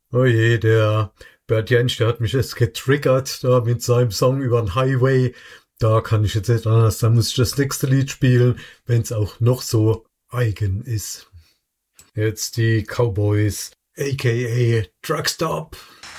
Oh je, der Bert Jansch, der hat mich jetzt getriggert da mit seinem Song über den Highway. Da kann ich jetzt nicht anders, da muss ich das nächste Lied spielen, wenn es auch noch so eigen ist. Jetzt die Cowboys, aka Truckstop.